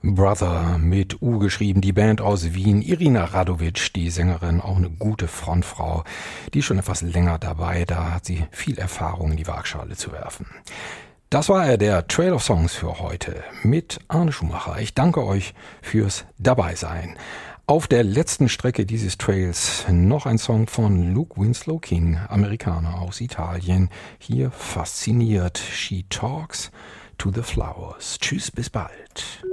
Brother mit U geschrieben, die Band aus Wien, Irina Radovic, die Sängerin, auch eine gute Frontfrau, die ist schon etwas länger dabei, da hat sie viel Erfahrung in die Waagschale zu werfen. Das war der Trail of Songs für heute mit Arne Schumacher. Ich danke euch fürs Dabeisein. Auf der letzten Strecke dieses Trails noch ein Song von Luke Winslow King, Amerikaner aus Italien, hier fasziniert. She Talks to the Flowers. Tschüss, bis bald.